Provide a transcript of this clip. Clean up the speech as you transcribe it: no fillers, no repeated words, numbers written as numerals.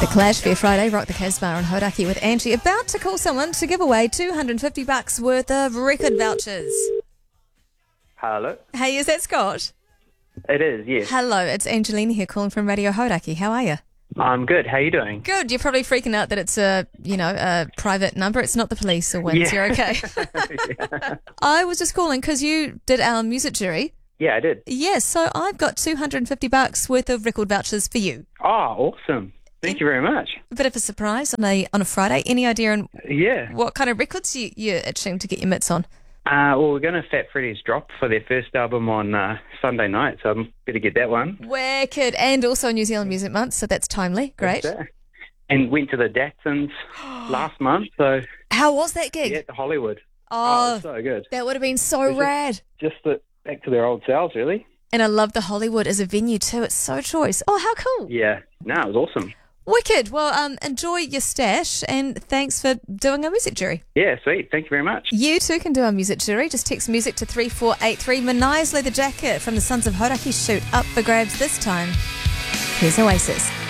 The Clash Fair Friday, Rock the Casbah on Hodaki with Angie, about to call someone to give away $250 worth of record vouchers. Hello. Hey, is that Scott? It is, yes. Hello, it's Angelina here calling from Radio Hodaki. How are you? I'm good. How are you doing? Good. You're probably freaking out that it's a private number. It's not the police or WINS. Yeah. You're okay. Yeah. I was just calling because you did our music jury. Yeah, I did. Yes, so I've got $250 worth of record vouchers for you. Oh, awesome. Thank you very much. A bit of a surprise on a Friday. Any idea on Yeah. what kind of records you're itching to get your mitts on? Well, we're going to Fat Freddy's drop for their first album on Sunday night, so I'm better get that one. Wicked. And also New Zealand Music Month, so that's timely. Great. That's it. And went to the Datsuns last month, so How was that gig? yeah, to Hollywood. it Oh, was so good. that would have been so It's rad. Just back to their old selves, really. And I love the Hollywood as a venue too. It's so choice. Oh, how cool. Yeah. No, it was awesome. Wicked. Well, enjoy your stash and thanks for doing our music jury. Yeah, sweet. Thank you very much. You too can do our music jury. Just text music to 3483. Manai's leather jacket from the Sons of Hodaki shoot up for grabs this time. Here's Oasis.